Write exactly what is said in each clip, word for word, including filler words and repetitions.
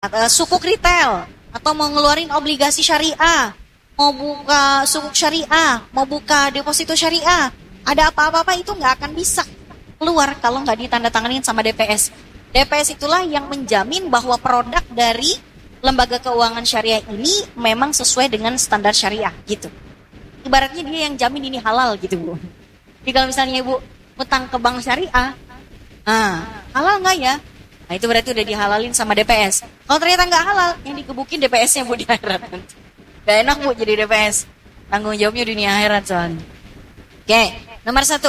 atau sukuk retail, atau mau ngeluarin obligasi syariah, mau buka sukuk syariah, mau buka deposito syariah, ada apa-apa itu nggak akan bisa keluar kalau nggak ditandatanganin sama D P S. D P S itulah yang menjamin bahwa produk dari lembaga keuangan syariah ini memang sesuai dengan standar syariah gitu. Ibaratnya dia yang jamin ini halal gitu, Bu. Jadi kalau misalnya Ibu utang ke bank syariah, nah, halal nggak ya? Nah itu berarti udah dihalalin sama D P S. Kalau ternyata nggak halal, yang dikebukin D P S-nya, Bu, di akhirat nanti. Gak enak, Bu, jadi D P S. Tanggung jawabnya dunia akhirat soalnya. Oke, nomor satu.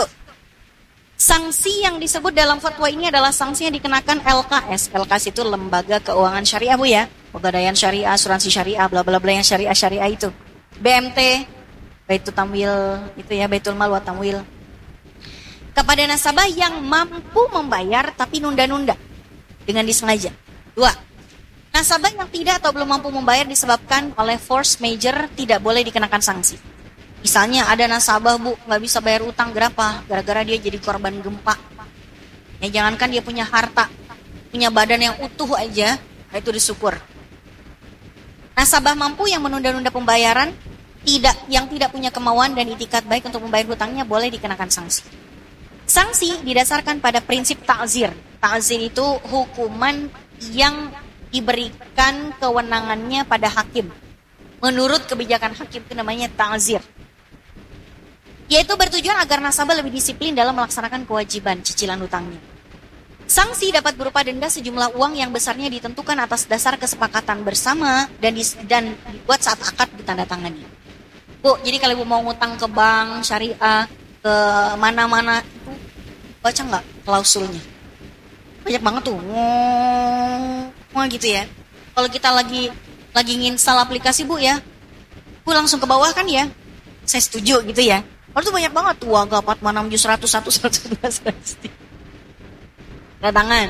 Sanksi yang disebut dalam fatwa ini adalah sanksi yang dikenakan L K S. L K S itu lembaga keuangan syariah, Bu, ya. Pegadaian syariah, asuransi syariah, bla bla bla yang syariah-syariah itu. B M T, Baitul Tamwil, itu ya, Baitul Mal wa Tamwil. Kepada nasabah yang mampu membayar tapi nunda-nunda dengan disengaja. Dua, nasabah yang tidak atau belum mampu membayar disebabkan oleh force major tidak boleh dikenakan sanksi. Misalnya ada nasabah, Bu, nggak bisa bayar utang berapa, gara-gara dia jadi korban gempa. Ya jangankan dia punya harta, punya badan yang utuh aja, itu disyukur. Nasabah mampu yang menunda-nunda pembayaran, tidak yang tidak punya kemauan dan itikat baik untuk membayar hutangnya boleh dikenakan sanksi. Sanksi didasarkan pada prinsip ta'zir. Ta'zir itu hukuman yang diberikan kewenangannya pada hakim. Menurut kebijakan hakim itu namanya ta'zir. Yaitu bertujuan agar nasabah lebih disiplin dalam melaksanakan kewajiban cicilan hutangnya. Sanksi dapat berupa denda sejumlah uang yang besarnya ditentukan atas dasar kesepakatan bersama dan, dis, dan dibuat saat akad ditandatangani. Bu, jadi kalau Ibu mau ngutang ke bank syariah, ke mana-mana itu baca nggak klausulnya? Banyak banget tuh, wah gitu ya. Kalau kita lagi lagi nginstal aplikasi, Bu, ya, Bu langsung ke bawah kan ya, saya setuju gitu ya. Kalau tuh banyak banget tuh, agak empat enam tujuh seratus satu seratus dua seratus tiga. Tanda tangan.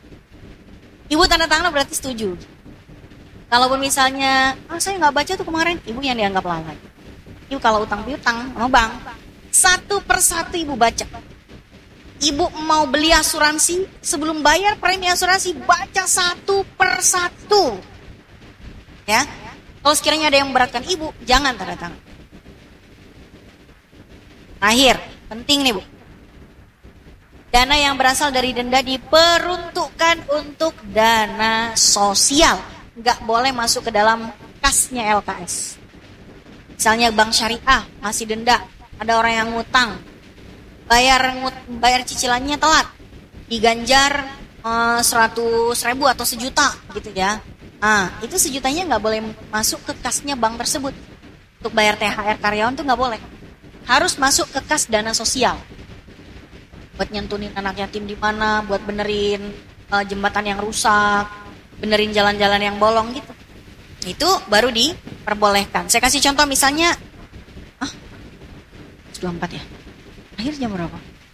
Ibu tanda tangan berarti setuju. Kalaupun misalnya, ah saya nggak baca tuh kemarin, Ibu yang dianggap lalai. Ibu kalau utang piutang sama bank, satu persatu Ibu baca. Ibu mau beli asuransi, sebelum bayar premi asuransi, baca satu persatu. Ya, kalau sekiranya ada yang memberatkan Ibu, jangan tanda tangan. Akhir, penting nih, Bu. Dana yang berasal dari denda diperuntukkan untuk dana sosial. Nggak boleh masuk ke dalam kasnya L K S. Misalnya bank syariah, masih denda. Ada orang yang ngutang. Bayar ngut, bayar cicilannya telat. Diganjar uh, seratus ribu atau sejuta gitu ya. Nah, itu sejutanya nggak boleh masuk ke kasnya bank tersebut. Untuk bayar T H R karyawan tuh nggak boleh. Harus masuk ke kas dana sosial. Buat nyentuhin anak yatim di mana, buat benerin uh, jembatan yang rusak, benerin jalan-jalan yang bolong gitu. Itu baru diperbolehkan. Saya kasih contoh misalnya, ah, dua puluh empat ya. Akhir jam berapa?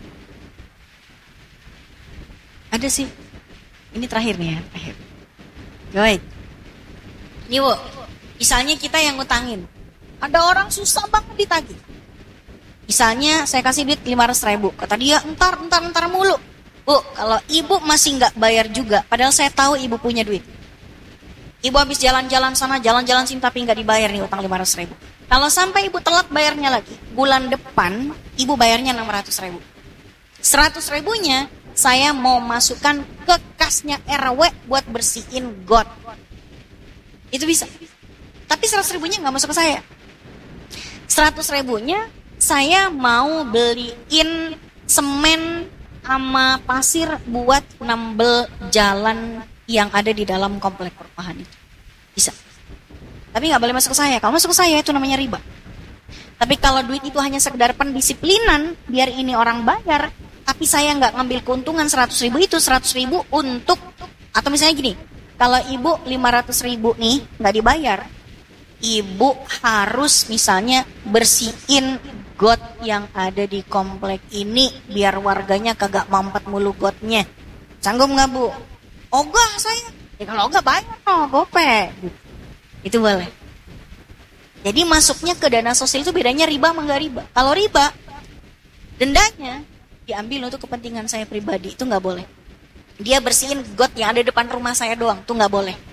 Ada sih. Ini terakhir nih ya, terakhir. Baik. Ini, Bu, misalnya kita yang ngutangin. Ada orang susah banget ditagih. Misalnya saya kasih duit lima ratus ribu. Kata dia, entar, entar, entar mulu. Bu, kalau Ibu masih nggak bayar juga, padahal saya tahu Ibu punya duit. Ibu habis jalan-jalan sana, jalan-jalan sini, tapi nggak dibayar nih utang lima ratus ribu. Kalau sampai Ibu telat bayarnya lagi, bulan depan Ibu bayarnya enam ratus ribu. seratus ribunya saya mau masukkan ke kasnya R W buat bersihin got. Itu bisa. Tapi seratus ribunya nggak masuk ke saya. seratus ribunya saya mau beliin semen sama pasir buat nambel jalan yang ada di dalam komplek perumahan itu. Bisa. Tapi nggak boleh masuk ke saya. Kalau masuk ke saya itu namanya riba. Tapi kalau duit itu hanya sekedar pendisiplinan, biar ini orang bayar, tapi saya nggak ngambil keuntungan seratus ribu itu, seratus ribu untuk, atau misalnya gini, kalau Ibu lima ratus ribu nih nggak dibayar, Ibu harus misalnya bersihin got yang ada di komplek ini biar warganya kagak mampet mulu gotnya. Sanggup nggak, Bu? Ogah saya. Ya kalau ogah bayar no, gope. Itu boleh. Jadi masuknya ke dana sosial itu bedanya riba sama nggak riba. Kalau riba, dendanya diambil untuk kepentingan saya pribadi, itu nggak boleh. Dia bersihin got yang ada depan rumah saya doang, itu nggak boleh.